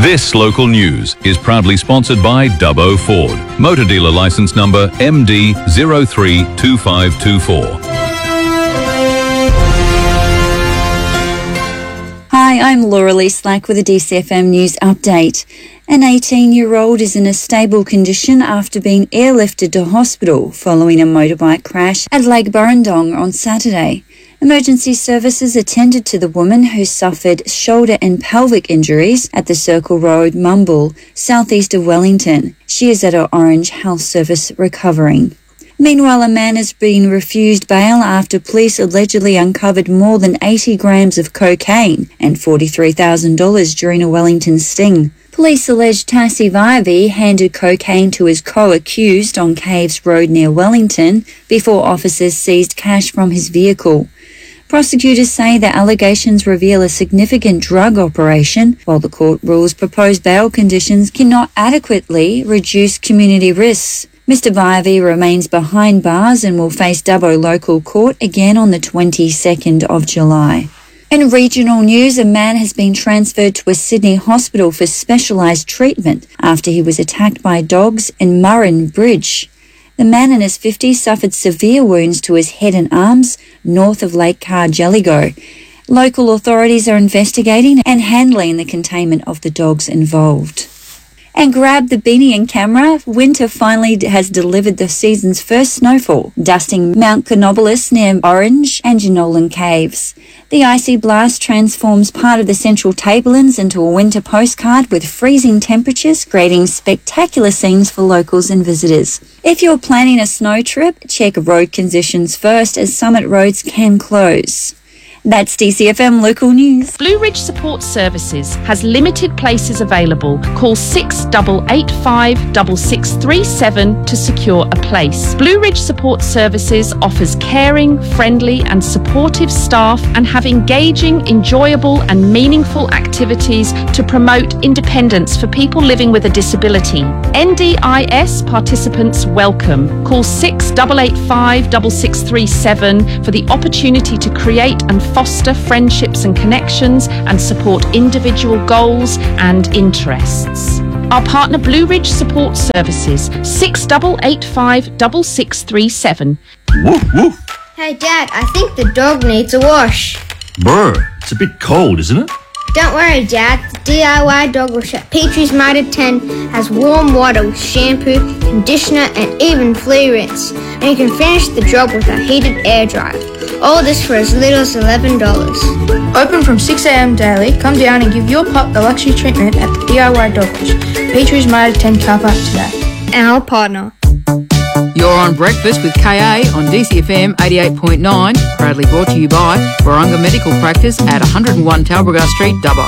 This local news is proudly sponsored by Dubbo Ford. Motor dealer licence number MD032524. Hi, I'm Laura Lee Slack with a DCFM News update. An 18-year-old is in a stable condition after being airlifted to hospital following a motorbike crash at Lake Burrendong on Saturday. Emergency services attended to the woman who suffered shoulder and pelvic injuries at the Circle Road, Mumble, southeast of Wellington. She is at her Orange Health Service recovering. Meanwhile, a man has been refused bail after police allegedly uncovered more than 80 grams of cocaine and $43,000 during a Wellington sting. Police allege Tassie Viavy handed cocaine to his co-accused on Caves Road near Wellington before officers seized cash from his vehicle. Prosecutors say the allegations reveal a significant drug operation, while the court rules proposed bail conditions cannot adequately reduce community risks. Mr. Viavy remains behind bars and will face Dubbo Local Court again on the 22nd of July. In regional news, a man has been transferred to a Sydney hospital for specialised treatment after he was attacked by dogs in Murrin Bridge. The man in his 50s suffered severe wounds to his head and arms north of Lake Cargelligo. Local authorities are investigating and handling the containment of the dogs involved. And grab the beanie and camera. Winter finally has delivered the season's first snowfall, dusting Mount Canobolas near Orange and Jenolan Caves. The icy blast transforms part of the Central Tablelands into a winter postcard with freezing temperatures, creating spectacular scenes for locals and visitors. If you're planning a snow trip, check road conditions first, as summit roads can close. That's DCFM Local News. Blue Ridge Support Services has limited places available. Call 6885 6637 to secure a place. Blue Ridge Support Services offers caring, friendly and supportive staff and have engaging, enjoyable and meaningful activities to promote independence for people living with a disability. NDIS participants welcome. Call 6885 6637 for the opportunity to create and foster friendships and connections and support individual goals and interests. Our partner Blue Ridge Support Services, 6885 6637. Woof, woof. Hey Dad, I think the dog needs a wash. Brr, it's a bit cold, isn't it? Don't worry Dad, the DIY dog wash at Petrie's Mitre 10 has warm water with shampoo, conditioner and even flea rinse. And you can finish the job with a heated air dryer. All this for as little as $11. Open from 6 a.m. daily. Come down and give your pup the luxury treatment at the DIY Dog Wash, Petrie's Mitre 10 car park today. Our partner. You're on Breakfast with KA on DCFM 88.9, proudly brought to you by Warunga Medical Practice at 101 Talbragar Street, Dubbo.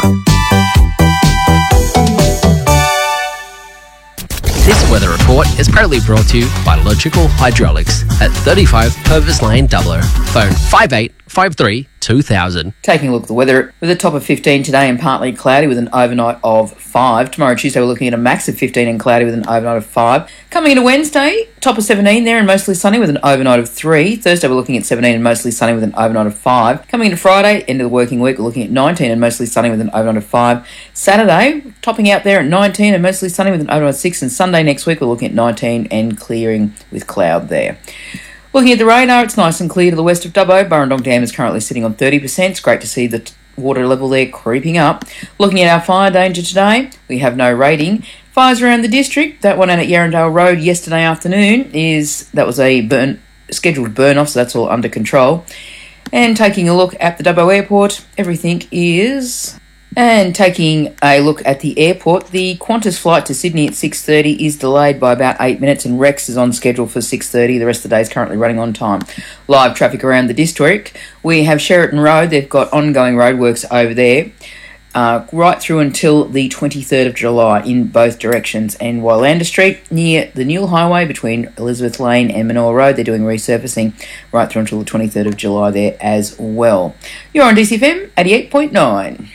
This weather report is proudly brought to you by Logical Hydraulics at 35 Purvis Lane, Dubbo. Phone 58532000. Taking a look at the weather, with a top of 15 today and partly cloudy with an overnight of 5. Tomorrow, Tuesday, we're looking at a max of 15 and cloudy with an overnight of 5. Coming into Wednesday, top of 17 there and mostly sunny with an overnight of 3. Thursday, we're looking at 17 and mostly sunny with an overnight of 5. Coming into Friday, end of the working week, we're looking at 19 and mostly sunny with an overnight of 5. Saturday, topping out there at 19 and mostly sunny with an overnight of 6. And Sunday next week, we're looking at 19 and clearing with cloud there. Looking at the radar, it's nice and clear to the west of Dubbo. Burrendong Dam is currently sitting on 30%. It's great to see the water level there creeping up. Looking at our fire danger today, we have no rating. Fires around the district, that one out at Yarrandale Road yesterday afternoon, that was a scheduled burn-off, so that's all under control. And taking a look at the Dubbo Airport, everything is... And taking a look at the airport, the Qantas flight to Sydney at 6:30 is delayed by about 8 minutes, and Rex is on schedule for 6:30. The rest of the day is currently running on time. Live traffic around the district. We have Sheraton Road. They've got ongoing roadworks over there right through until the 23rd of July in both directions. And Wylander Street near the Newell Highway between Elizabeth Lane and Manoa Road, they're doing resurfacing right through until the 23rd of July there as well. You're on DCFM 88.9.